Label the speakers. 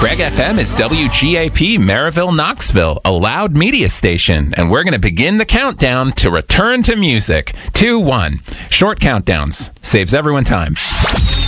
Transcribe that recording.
Speaker 1: Greg FM is WGAP Maryville, Knoxville, a loud media station, and we're going to begin the countdown to return to music. 2, 1. Short countdowns. Saves everyone time.